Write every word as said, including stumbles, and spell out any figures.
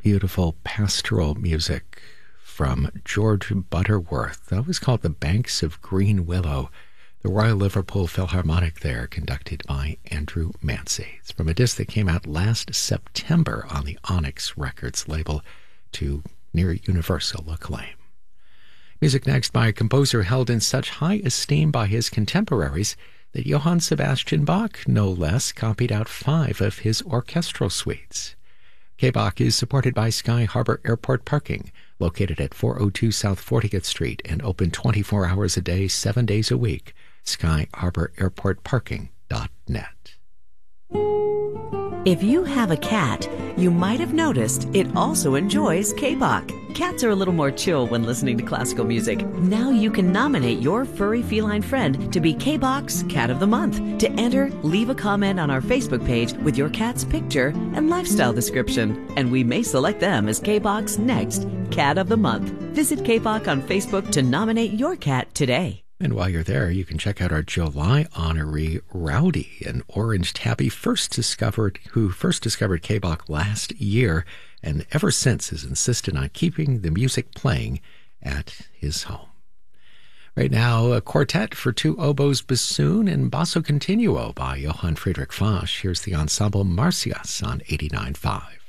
Beautiful pastoral music from George Butterworth. That was called The Banks of Green Willow. The Royal Liverpool Philharmonic there, conducted by Andrew Mancy. It's from a disc that came out last September on the Onyx Records label to near universal acclaim. Music next by a composer held in such high esteem by his contemporaries that Johann Sebastian Bach, no less, copied out five of his orchestral suites. K-Bach is supported by Sky Harbor Airport Parking, located at four oh two South fortieth Street and open twenty-four hours a day, seven days a week. sky harbor airport parking dot net. If you have a cat, you might have noticed it also enjoys K-Bach. Cats are a little more chill when listening to classical music. Now you can nominate your furry feline friend to be K-Bach's Cat of the Month. To enter, leave a comment on our Facebook page with your cat's picture and lifestyle description, and we may select them as K-Bach's next Cat of the Month. Visit K-Bach on Facebook to nominate your cat today. And while you're there, you can check out our July honoree, Rowdy, an orange tabby first discovered, who first discovered K-Bach last year, and ever since has insisted on keeping the music playing at his home. Right now, a quartet for two oboes, bassoon, and basso continuo by Johann Friedrich Fasch. Here's the ensemble Marcias on eighty-nine point five.